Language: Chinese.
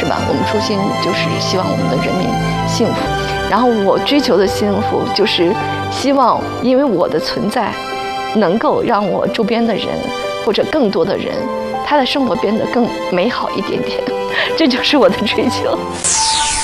吧，我们初心就是希望我们的人民幸福。然后我追求的幸福就是希望，因为我的存在，能够让我周边的人或者更多的人，他的生活变得更美好一点点，这就是我的追求。